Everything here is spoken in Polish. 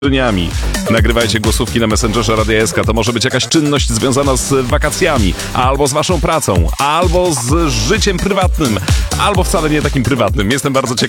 wydarzeniami. Nagrywajcie głosówki na Messengerze Radia SK. To może być jakaś czynność związana z wakacjami, albo z waszą pracą, albo z życiem prywatnym, albo wcale nie takim prywatnym. Jestem bardzo ciekaw.